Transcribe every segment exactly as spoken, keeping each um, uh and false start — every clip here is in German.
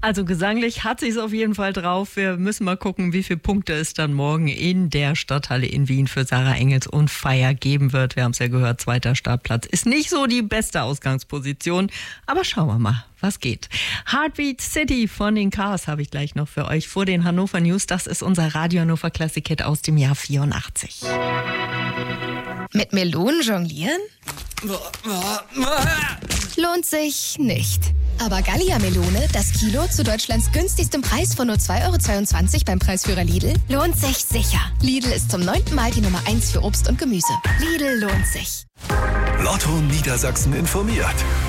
Also gesanglich hat sie es auf jeden Fall drauf. Wir müssen mal gucken, wie viele Punkte es dann morgen in der Stadthalle in Wien für Sarah Engels und Feier geben wird. Wir haben es ja gehört, zweiter Startplatz ist nicht so die beste Ausgangsposition. Aber schauen wir mal, was geht. Heartbeat City von den Cars habe ich gleich noch für euch vor den Hannover News. Das ist unser Radio Hannover Classic-Hit aus dem Jahr vierundachtzig. Mit Melonen jonglieren? Lohnt sich nicht. Aber Gallia-Melone, das Kilo zu Deutschlands günstigstem Preis von nur zwei Euro zweiundzwanzig beim Preisführer Lidl, lohnt sich sicher. Lidl ist zum neunten Mal die Nummer eins für Obst und Gemüse. Lidl lohnt sich. Lotto Niedersachsen informiert.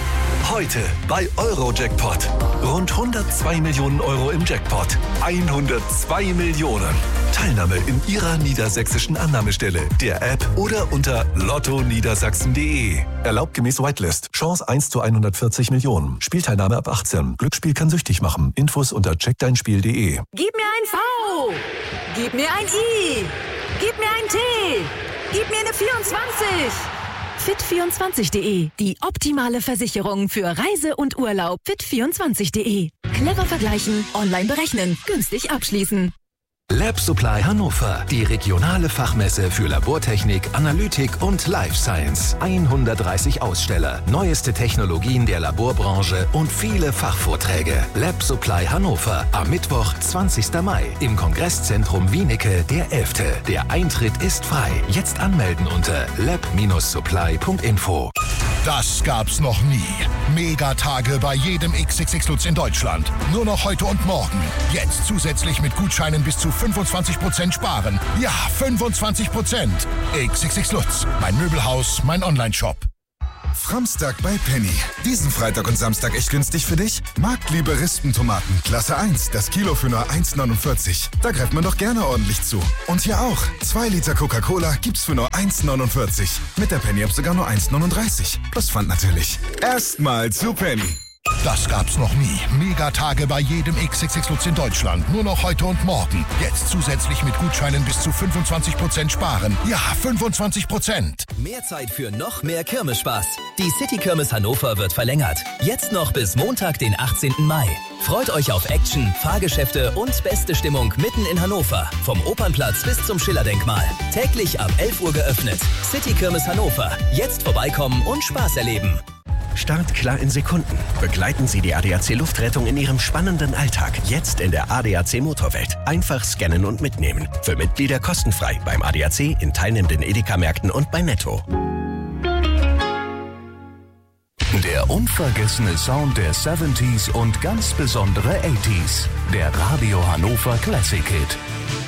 Heute bei Eurojackpot. Rund hundertzwei Millionen Euro im Jackpot. hundertzwei Millionen. Teilnahme in Ihrer niedersächsischen Annahmestelle, der App oder unter lotto niedersachsen punkt de. Erlaubt gemäß Whitelist. Chance eins zu hundertvierzig Millionen. Spielteilnahme ab achtzehn. Glücksspiel kann süchtig machen. Infos unter check dein spiel punkt de. Gib mir ein V. Gib mir ein I. Gib mir ein T. Gib mir eine vierundzwanzig. fit vierundzwanzig punkt de. Die optimale Versicherung für Reise und Urlaub. fit vierundzwanzig punkt de. Clever vergleichen, online berechnen, günstig abschließen. Lab Supply Hannover, die regionale Fachmesse für Labortechnik, Analytik und Life Science. hundertdreißig Aussteller, neueste Technologien der Laborbranche und viele Fachvorträge. Lab Supply Hannover am Mittwoch, zwanzigsten Mai im Kongresszentrum Wienicke, der elfte. Der Eintritt ist frei. Jetzt anmelden unter lab Supply punkt info. Das gab's noch nie. Megatage bei jedem X X X Lutz in Deutschland. Nur noch heute und morgen. Jetzt zusätzlich mit Gutscheinen bis zu fünfundzwanzig Prozent sparen. Ja, fünfundzwanzig Prozent. X X X Lutz, mein Möbelhaus, mein Onlineshop. Framstag bei Penny. Diesen Freitag und Samstag echt günstig für dich? Marktliebe Rispentomaten, Klasse eins, das Kilo für nur eins neunundvierzig. Da greift man doch gerne ordentlich zu. Und hier auch, zwei Liter Coca-Cola gibt's für nur eins neunundvierzig. Mit der Penny-App sogar nur eins neununddreißig. Plus Pfand natürlich. Erstmal zu Penny. Das gab's noch nie. Megatage bei jedem X X X Lutz in Deutschland. Nur noch heute und morgen. Jetzt zusätzlich mit Gutscheinen bis zu fünfundzwanzig Prozent sparen. Ja, fünfundzwanzig Prozent. Mehr Zeit für noch mehr Kirmesspaß. Die City Kirmes Hannover wird verlängert. Jetzt noch bis Montag, den achtzehnten Mai. Freut euch auf Action, Fahrgeschäfte und beste Stimmung mitten in Hannover. Vom Opernplatz bis zum Schillerdenkmal. Täglich ab elf Uhr geöffnet. City Kirmes Hannover. Jetzt vorbeikommen und Spaß erleben. Startklar in Sekunden. Begleiten Sie die A D A C Luftrettung in Ihrem spannenden Alltag. Jetzt in der A D A C Motorwelt. Einfach scannen und mitnehmen. Für Mitglieder kostenfrei beim A D A C, in teilnehmenden Edeka-Märkten und bei Netto. Der unvergessene Sound der siebziger und ganz besondere achtziger. Der Radio Hannover Classic Hit.